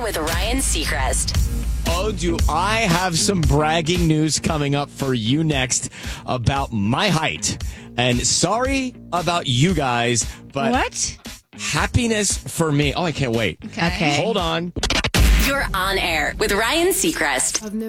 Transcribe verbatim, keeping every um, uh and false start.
with Ryan Seacrest. Oh, do I have some bragging news coming up for you next about my height. And sorry about you guys, but What? happiness for me. Oh, I can't wait. Okay. Hold on. You're on air with Ryan Seacrest.